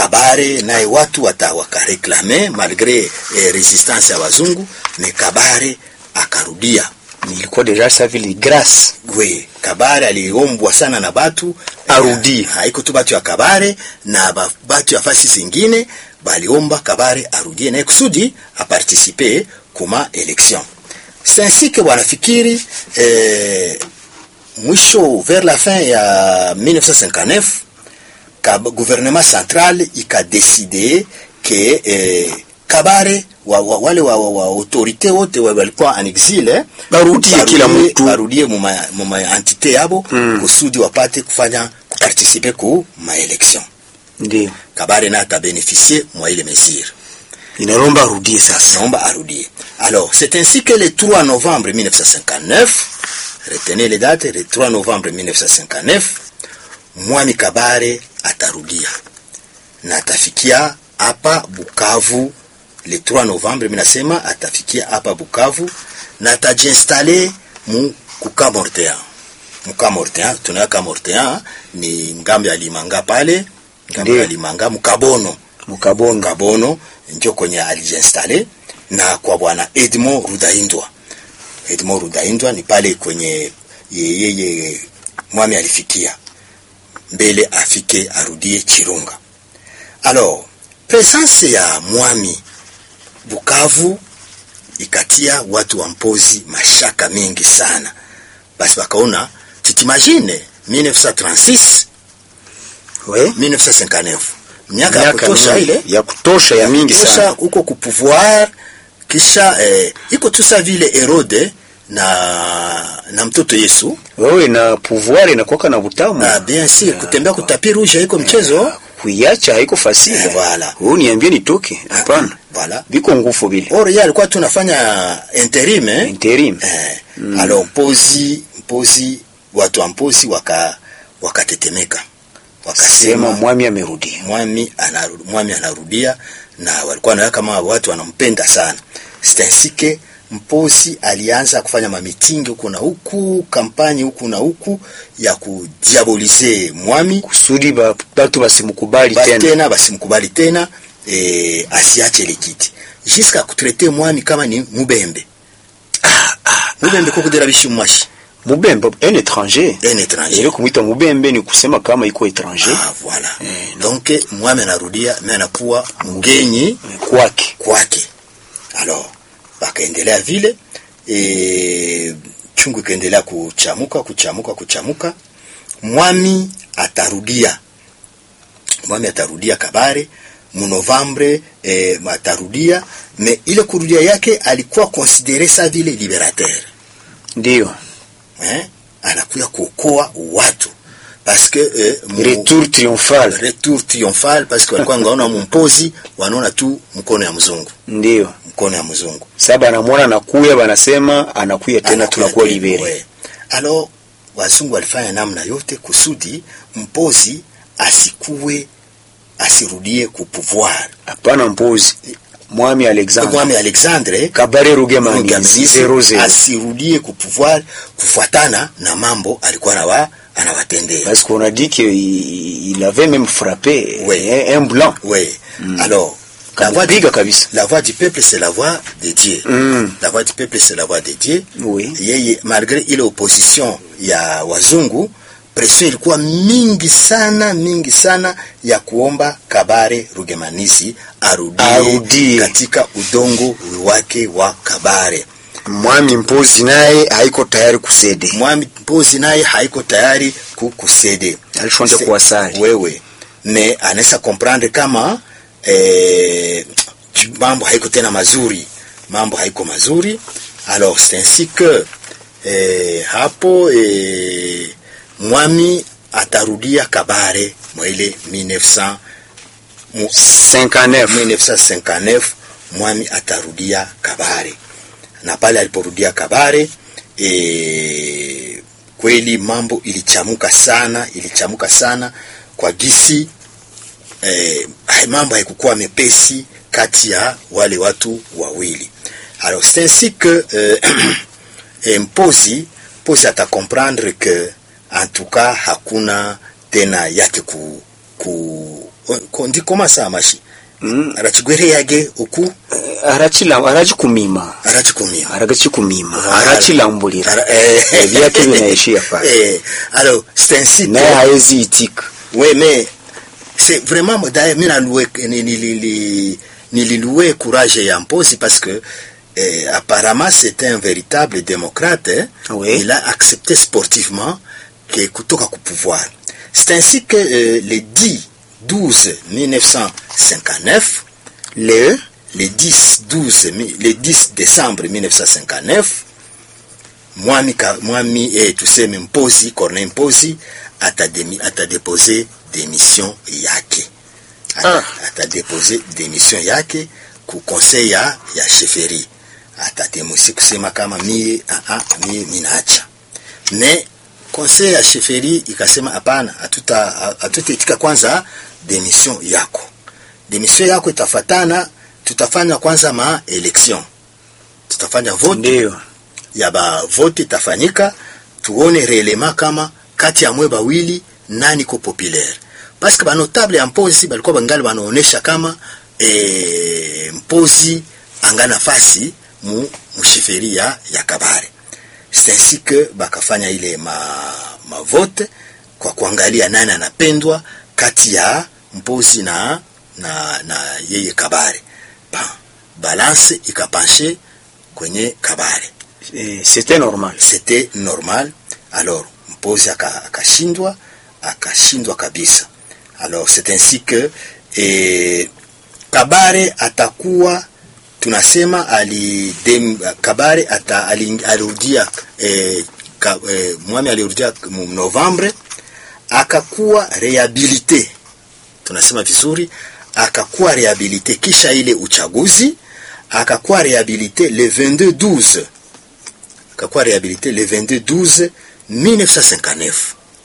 Kabare naye watu wakareklame malgré resistance ya wazungu, mais Kabare akarudia. Ilikuwa deja sa vile grâce. Oui, Kabare aliombwa sana na batu arudi. Haiko tu batu ya Kabare na batu ya fasi zingine baliomba Kabare arudie na kusudi a participer kuma election. C'est ainsi que wanafikiri mwisho vers la fin ya 1959 gouvernement central ikadeside ke Kabare wale wa autorité wote walikuwa en exil barudie kila mtu barudie mu entité yabo kusudi wapate kufanya kuparticiper ku ma election. Ndio Kabare na ta bénéficier moi ile mesure inaomba arudie sasa, naomba arudie. Alors c'est ainsi que le 3 novembre 1959, retenez les dates, le 3 novembre 1959 Mwami Kabare atarudia na atafikia hapa Bukavu. Le 3 novembre minasema atafikia hapa Bukavu na atajiinstaller mu Kukamortea. Mukamortea, tunaweka Mortea ni ngambo ya Limanga pale, ngambo ya Limanga Mukabono ndio kwenye alijiinstaller, na kwa bwana Edmond Rudaindwa ni pale kwenye yeye mwami alifikia mbele afike arudie Chirunga. Alors presence ya mwami Bukavu ikatia watu wa Mpozi mashaka mingi sana. Basi wakaona, tutimagine 1936 1959 miaka ya kutosha ya mingi sana huko ku pouvoir, kisha iko tu sa vile Herode na mtoto Yesu. Wewe na pouvoir inakuwa na butamu. Bien sûr, kutembea kutapi rouge haiko mchezo, kuiacha haiko fasile. Voilà. Wewe niambie nitoke. Hapana. Voilà. Biko ngufu vile. Yeye alikuwa tunafanya interim Alors Mpozi watu wa Mpozi wakatetemeka. Wakasema mwami amerudia. Mwami anarudia, na walikuwa na kama watu wanampenda sana. C'est ainsi que Mpozi alianza kufanya mamitingi huku na huku, kampanye huku na huku ya kudiabolize mwami kusudi batu basimukubali tena asiache le kiti, jusqu'à kutrete mwami kama ni mubembe. Mubembe kwa kudera bishimashi. Mubembe un étranger. Ile kumuita mubembe ni kusema kama iko étranger. Voilà. Donc mwami anarudia na anakuwa mgenyi kwake. Alors bakaendelea vile chungu ikaendelea kuchamuka. Mwami atarudia Kabare mu Novembre, atarudia, mais ile kurudia yake alikuwa considéré sa vile libérateur. Ndio anakuya kuokoa watu parce que retour triomphal parce que walikuwa ngaona Mpozi wanaona tu mkono ya mzungu. Ndio mkono ya mzungu. Sasa anamuona anakuya, wanasema anakuya tena, tunakuwa libere. Alors wazungu walifanya namna yote kusudi Mpozi asirudie ku pouvoir. Hapana, Mpozi Mwami Alexandre Kabare Rugemanisi asirudie ku pouvoir kufuatana na mambo alikuwa anawatendea. Parce qu'on a dit qu'il avait même frappé un blanc. Alors la voix du peuple c'est la voix de Dieu. La voix du peuple c'est la voix de Dieu. Yeye malgré ile opposition ya wazungu, pression ilikuwa mingi sana ya kuomba Kabare Rugemanisi arudie katika udongo wake wa Kabare. Mwami Mpozi naye haiko tayari kusede. Alishonde kuwasali. Mais anaweza comprendre kama mambo haiko tena mazuri. Alors c'est ainsi que hapo mwami atarudia Kabare mwele 1959 mwami atarudia Kabare. Na pale aliporudia Kabare kweli mambo ilichamuka sana kwa gisi mambo haikuwa mepesi kati ya wale watu wawili. Alors c'est ainsi que Mpozi ata comprendre que en tout cas hakuna tena yake kondi koma sa mashi arachigwere yage uku arachikumima arachilambulira vyake vinaishia pale. Alors c'est ainsi na haezi itika. Oui, mais c'est vraiment d'ailleurs nililoué courage ya Mposi parce que apparemment c'était un véritable démocrate. Oui. Il a accepté sportivement que kutoka ku pouvoir. C'est ainsi que le 10/12/1959 le 10 décembre 1959 mwami tuseme Mposi, Corneille Mposi atadepose démission yake. Atadepose démission yake ku conseil ya chefferie. Atademosi kusema kama mie minaacha. Mais conseil ya chefferie ikasema hapana, hatutaitika kwanza démission yako. Démission yako itafatana, tutafanya kwanza election. Tutafanya vote. Ndio. Ya vote itafanyika, tuone réellement kama kati ya mwe bawili nani ko populaire. Parce que ba notable ya Mposi balikuwa bangali wanaonesha kama Mposi anga nafasi mu sheferia ya Kabare. C'est ainsi que bakafanya ile ma vote kwa kuangalia nani anapendwa kati ya Mposi na yeye Kabare. Balance ikapanche kwenye Kabare. C'était normal. C'était normal. Alors Mposi akashindwa kabisa. Alors c'est ainsi que Kabare atakuwa tunasema Kabare alirudia mwami alirudia Novembre, akakuwa réhabilité. Tunasema vizuri, akakuwa réhabilité kisha ile uchaguzi, akakuwa réhabilité le 22/12. Akakuwa réhabilité le 22/12/1959.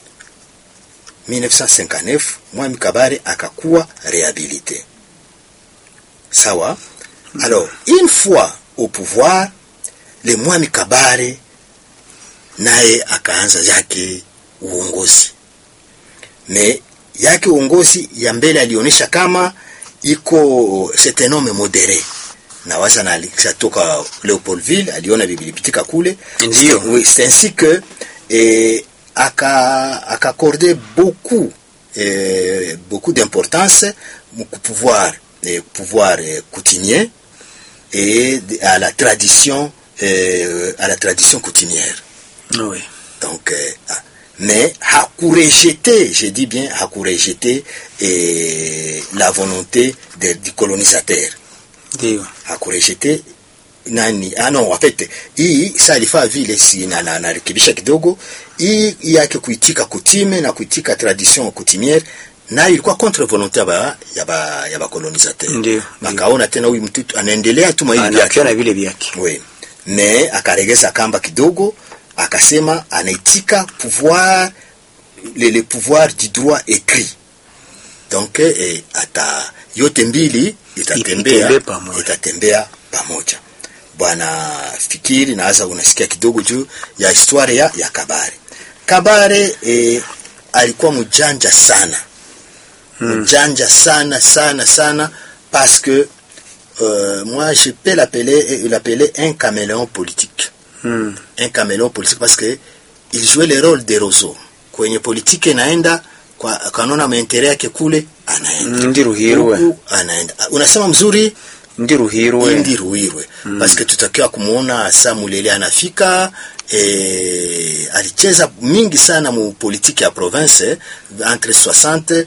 1959 mwami Kabare akakuwa réhabilité. Sawa? Alors, une fois au pouvoir, le mwami Kabare naye akaanza yake uongozi. Mais yake uongozi ya mbele alionyesha kama c'est un homme modéré. Na waza na alitoka Leopoldville, aliona bibilipitika kule. Ndio. Oui, c'est ainsi que accordé beaucoup d'importance au pouvoir coutumier et à la tradition coutumière. Oui. Donc mais hakurejeté, je dis bien hakurejeté la volonté du colonisateur. Ndio. Hakurejeté nani non en fait ça alifaa vile si na rekebisha kidogo yake kuitika kutime na kuitika tradition coutumière na ilikuwa contre volonté ya ba colonisateur. Ndio. Makaona tena huyu mtu anaendelea tu maili yake na vile vyake. Oui. Mais akaregeza kamba kidogo, akasema anaitika pouvoir le pouvoir du droit écrit. Donc yote mbili itatembea pamoja. Bwana Fikiri naanza unasikia kidogo juu ya historia ya Kabare. Kabare alikuwa mjanja sana. Mjanja sana parce que moi je peux l'appeler un caméléon politique. Un caméléon politique parce que il jouait le rôle de Rousseau. Kwenye politique naenda kwa kanona maendeleo yake kule anaenda. Ndiruhirwe. Anaenda. Unasema mzuri? Ndiruhirwe. Parce que tutakiwa kumuona Samulele anafika alicheza mingi sana mu politique ya province entre 60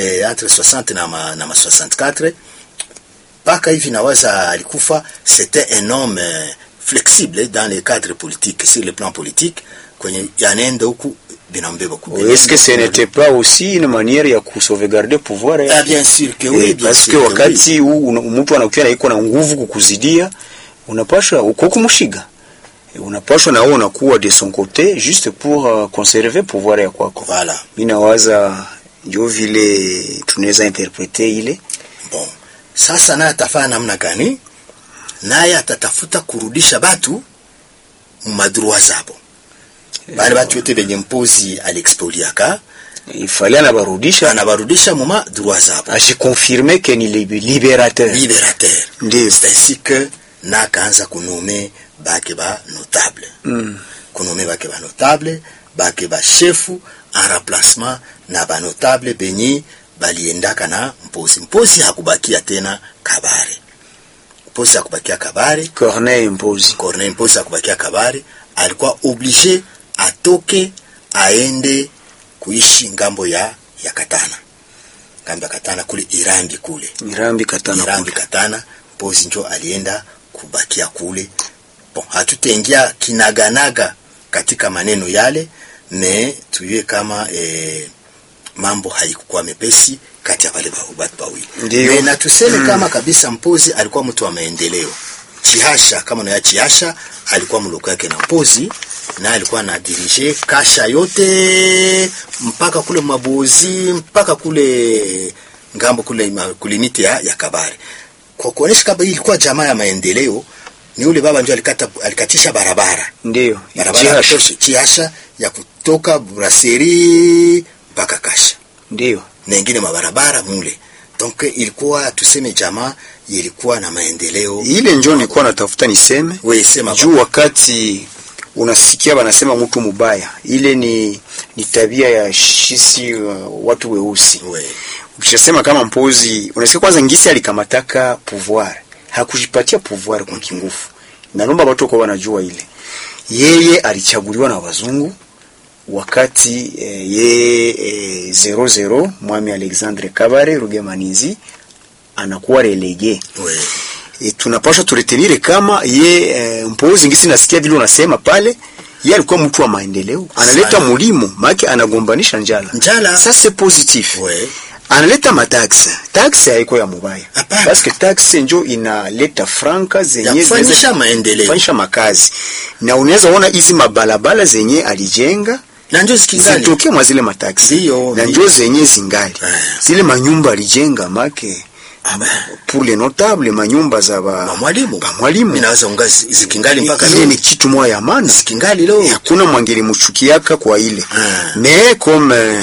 na 64 paka hivi nawaza alikufa. C'était un homme flexible dans le cadre politique, sur le plan politique kwenye yanaenda huku binambeba ku. Est-ce que ce n'était pas aussi une manière ya sauvegarder pouvoir? Ah, bien sûr que oui, bien parce sûr que wakati mtu anakuwa iko na nguvu kukuzidia, unapasha uko kumshiga, unapasha na wewe unakuwa de son côté juste pour conserver pouvoir ya kwako. Voilà. Mimi nawaza ndio vile tunaweza interpreter ile. Bon, sasa na atafanya namna gani? Naye atatafuta kurudisha batu madroa zabo. Bale batu yote benye Mposi aliexpoliaka Il fallait anabarudisha muma droit zabo. Ajikonfirme que ni libérateur. Ndio. C'est ainsi que na kaanza kunome bake ba notable. Kunome bake ba notable, bake ba chefu en remplacement na ba notable benyi baliendaka na Mpozi. Mpozi hakubakia tena Kabare. Mpozi hakubakia Kabare. Corneille Mpozi hakubakia Kabare. Alikuwa obligé atoke aende kuishi ngambo ya Katana. Ngambo ya Katana kule Irambi kule. Irambi Katana. Mpozi njo alienda kubakia kule. Bon, hatutaingia kinaganaga katika maneno yale, ne tuyue kama mambo haikuwa mepesi kati ya wale watu wawili. Na tuseme kama kabisa Mpozi alikuwa mtu wa maendeleo. Chihasha kama na Chihasha alikuwa mloko yake na Mpozi, na alikuwa na dirige kasha yote mpaka kule Mabozi, mpaka kule ngambo kule kulimiti ya Kabare. Kwa kuonesha kama hii ilikuwa jamaa ya maendeleo, ni ule baba ndio alikatisha barabara. Ndio. Barabara Chihasha ya kutoka Brasserie mpaka Kasha. Ndio. Na ingine mabarabara mule. Donc ilikuwa tuseme jamaa ilikuwa na maendeleo. Ile njoo nilikuwa natafuta niseme. Wewe sema juu wakati unasikia wanasema mtu mubaya. Ile ni tabia ya sisi watu weusi. Ukishasema kama Mpozi, unasikia kwanza ngisi alikamataka pouvoir. Hakujipatia pouvoir kwa kinguvu. Naomba watu kwa wanajua ile. Yeye alichaguliwa na wazungu wakati ye 00 Mwami Alexandre Kabare Rugemanizi anakuwa relege. Tunapaswa turetenire kama ye Mpozi ngisi nasikia vile unasema pale, yeye alikuwa mtu wa maendeleo, analeta mulimo, maki anagombanisha njala. Ça c'est positif. Analeta mataxe. Taxe haiko ya mubaya. Parce que taxe njo inaleta franka zenye fanyisha maendeleo. Fanyisha makazi. Na unaweza ona hizi mabalabala zenye alijenga na njo zikingali. Zitokea mwa zile mataxe. Na njo zenye zingali. Zile manyumba alijenga make pour les notables, manyumba za mwalimu. Inaweza ungazi zikingali mpaka leo. Ile ni kitu moja ya maana. Zikingali leo. Hakuna mwangeli mchukiaka kwa ile. Mais comme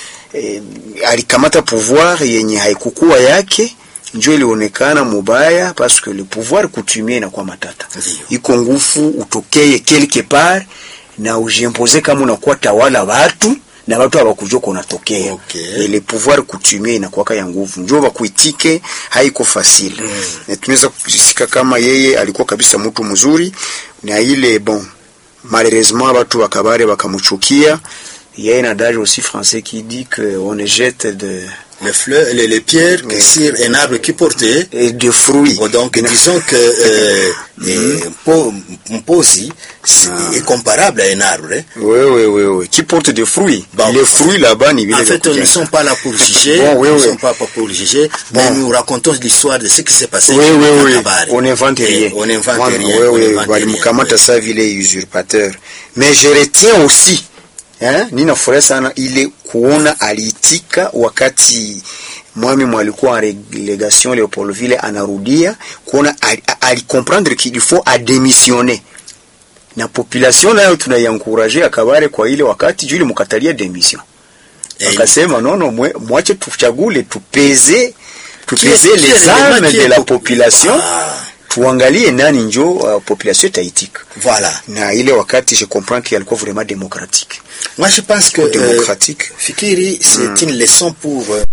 alikamata pouvoir yenye haikukuwa yake, njoo ilionekana mubaya parce que le pouvoir coutumier na kwa matata. Iko nguvu utokee quelque part na ujimpose kama unakuwa tawala watu na watu hawakujua unatokea. Le pouvoir coutumier inakuwa ya nguvu. Njoo bakuitike haiko facile. Na tunaweza kujisikia kama yeye alikuwa kabisa mtu mzuri, na ile bon malheureusement watu wa Kabare wakamchukia. Il y a un adage aussi français qui dit qu'on jette les fleurs, les pierres sur un arbre qui portait des fruits. Donc disons que Mpozi est comparable à un arbre. Oui. Qui porte des fruits. Bon, les fruits là-bas, en fait, nous ne sommes pas là pour juger. Nous ne sommes pas pour juger. Mais nous racontons l'histoire de ce qui s'est passé. Oui. On n'invente rien. Oui. Ça, il est usurpateur. Mais je retiens aussi. Nina furaha sana ile kuona aliitika wakati mwami mwalikuwa en relégation Leopoldville anarudia, kuona comprendre qu'il faut démissionner. Na population nayo tunaiencourager akabare kwa ile wakati juu ile mkatalia démission. Akasema non mwache tuchagule tupeze les armes de la population. Tuangalie nani njo population taitika. Voilà. Na ile wakati je comprends qu'il alikuwa vraiment démocratique. Moi je pense que Fikiri c'est une leçon pour